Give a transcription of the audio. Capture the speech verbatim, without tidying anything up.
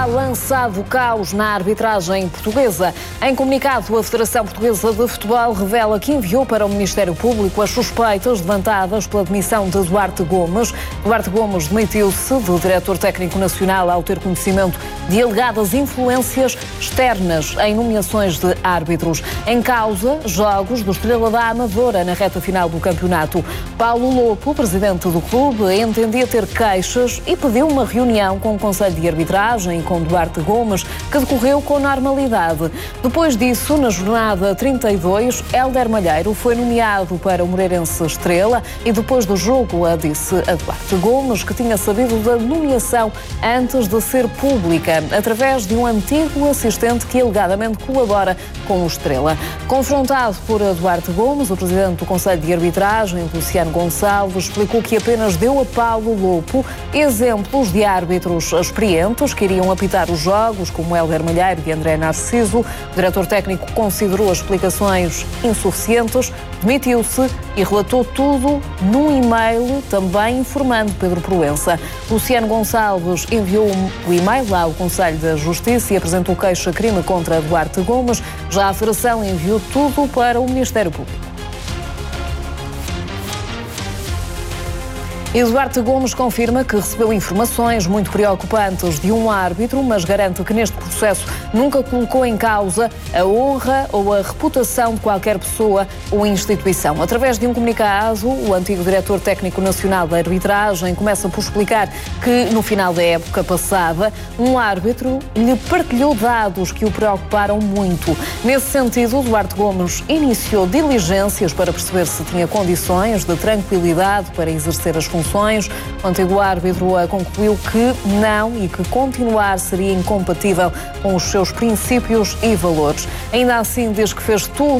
Lançado caos na arbitragem portuguesa. Em comunicado, a Federação Portuguesa de Futebol revela que enviou para o Ministério Público as suspeitas levantadas pela demissão de Duarte Gomes. Duarte Gomes demitiu-se do diretor técnico nacional ao ter conhecimento de alegadas influências externas em nomeações de árbitros. Em causa, jogos do Estrela da Amadora na reta final do campeonato. Paulo Lopo, presidente do clube, entendia ter queixas e pediu uma reunião com o Conselho de Arbitragem e com Duarte Gomes, que decorreu com normalidade. Depois disso, na jornada trinta e dois, Hélder Malheiro foi nomeado para o Moreirense Estrela e depois do jogo disse a Duarte Gomes que tinha sabido da nomeação antes de ser pública, através de um antigo assistente que alegadamente colabora com o Estrela. Confrontado por Duarte Gomes, o presidente do Conselho de Arbitragem, Luciano Gonçalves, explicou que apenas deu a Paulo Lopo exemplos de árbitros experientes que iriam apitar os jogos, como Hélder Malheiro e André Narciso. O diretor técnico considerou as explicações insuficientes, demitiu-se e relatou tudo num e-mail, também informando Pedro Proença. Luciano Gonçalves enviou o e-mail ao Conselho da Justiça e apresentou queixa-crime contra Duarte Gomes. Já a Federação enviou tudo para o Ministério Público. E Duarte Gomes confirma que recebeu informações muito preocupantes de um árbitro, mas garante que neste processo nunca colocou em causa a honra ou a reputação de qualquer pessoa ou instituição. Através de um comunicado, o antigo diretor técnico nacional da arbitragem começa por explicar que, no final da época passada, um árbitro lhe partilhou dados que o preocuparam muito. Nesse sentido, Duarte Gomes iniciou diligências para perceber se tinha condições de tranquilidade para exercer as funções. O antigo árbitro concluiu que não e que continuar seria incompatível com os seus princípios e valores. Ainda assim, diz que fez tudo